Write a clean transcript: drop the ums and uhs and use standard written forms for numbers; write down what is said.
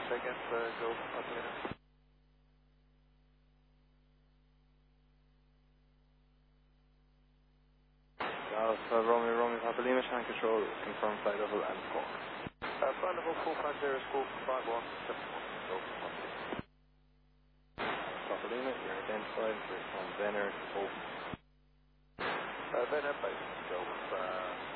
seconds, go operator. Alpha Romeo Papa Lima, Shannon Control, confirm flight level and score. Flight level 450, score 5171, go Papa Lima, you're identified, you're from Venner, Hope. Venner, base, go